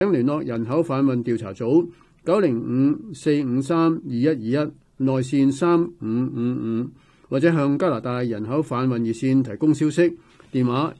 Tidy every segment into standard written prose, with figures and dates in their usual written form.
請聯絡人口販運調查組905-453-2121內線3555，或者向加拿大人口販運熱線提供消息，電話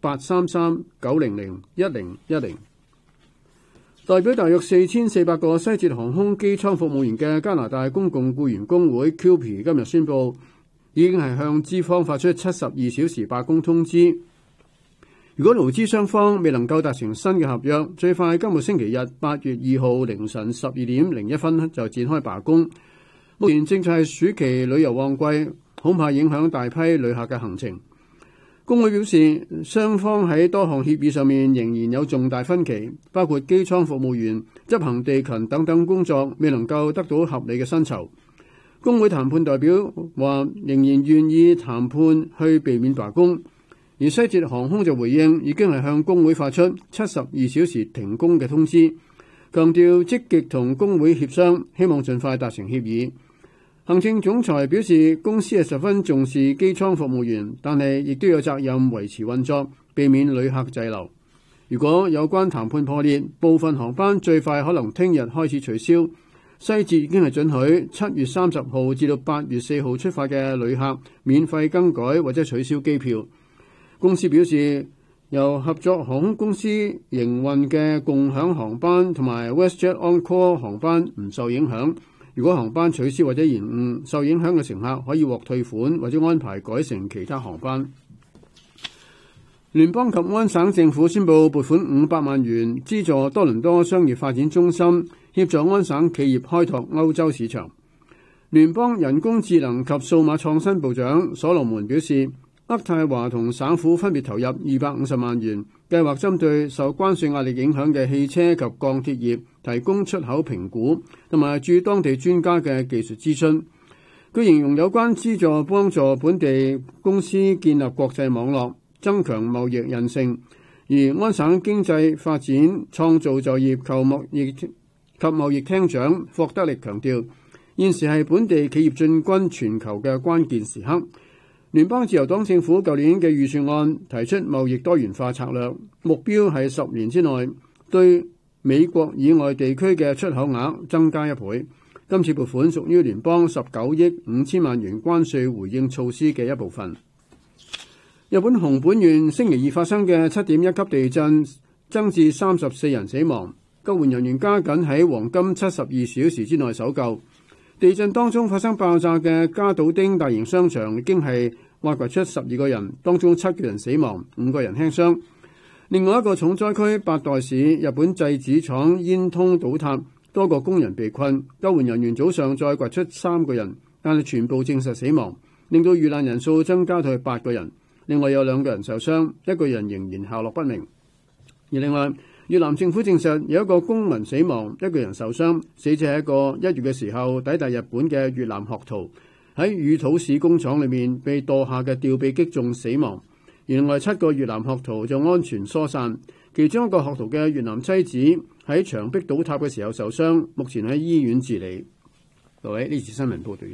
1833-900-1010。代表大約4400個西捷航空機艙服務員嘅加拿大公共僱員工會 QP 今日宣布，已經係向資方發出72小時罷工通知。如果勞資雙方未能夠達成新嘅合約，最快今個星期日8月2號凌晨12點01分就展開罷工。目前正在係暑期旅遊旺季，恐怕影響大批旅客嘅行程。工會表示，雙方喺多項協議上面仍然有重大分歧，包括機艙服務員執行地勤等等工作未能夠得到合理嘅薪酬。工會談判代表話仍然願意談判去避免罷工，而西捷航空就回應已經係向工會發出72小時停工嘅通知，強調積極同工會協商，希望盡快達成協議。行政總裁表示，公司係十分重視機艙服務員，但係亦都有責任維持運作，避免旅客滯留。如果有關談判破裂，部分航班最快可能聽日開始取消。西捷已經係准許7月30號至到8月4號出發嘅旅客免費更改或者取消機票。公司表示，由合作航空公司營運嘅共享航班同埋 WestJet On-Call 航班唔受影響。如果航班取消或者延誤，受影響嘅乘客可以獲退款或者安排改乘其他航班。聯邦及安省政府宣布撥款500萬元資助多倫多商業發展中心，協助安省企業開拓歐洲市場。聯邦人工智能及數碼創新部長所羅門表示，渥太華同省府分別投入250萬元，計劃針對受關稅壓力影響嘅汽車及鋼鐵業提供出口評估同埋駐當地專家嘅技術諮詢。佢形容有關資助幫助本地公司建立國際網絡，增強貿易韌性，而安省經濟發展創造就業及貿易廳長霍德力強調，現時係本地企業進軍全球嘅關鍵時刻。聯邦自由黨政府舊年嘅預算案提出貿易多元化策略，目標係10年之內對美國以外地區嘅出口額增加1倍。今次撥款屬於聯邦19億5千萬元關稅回應措施嘅一部分。日本熊本縣星期二發生嘅7.1級地震，增至34人死亡，救援人員加緊喺黃金72小時之內搜救。地震當中發生爆炸嘅加島町大型商場已經係挖掘出12個人，當中7個人死亡，5個人輕傷。另外一個重災區八代市日本製紙廠煙囪倒塌，多個工人被困，救援人員早上再掘出3個人，但係全部證實死亡，令到遇難人數增加到8個人。另外有2個人受傷，1個人仍然下落不明。而另外越南政府證實有一個公民死亡，1個人受傷，死者係一個1月嘅時候抵達日本嘅越南學徒，喺宇土市工廠裏面被墮下嘅吊臂擊中死亡。而另外7個越南學徒就安全疏散，其中一個學徒嘅越南妻子喺牆壁倒塌嘅時候受傷，目前喺醫院治理。各位，呢次新聞報道完。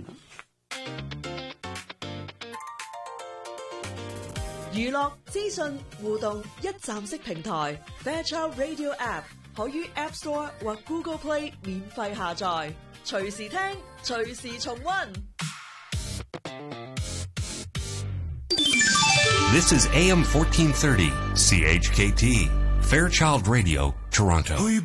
娛樂資訊互動一站式平台 Fairchild Radio App 可於 App Store 或 Google Play 免費下載，隨時聽，隨時重溫。 This is AM 1430 CHKT Fairchild Radio Toronto.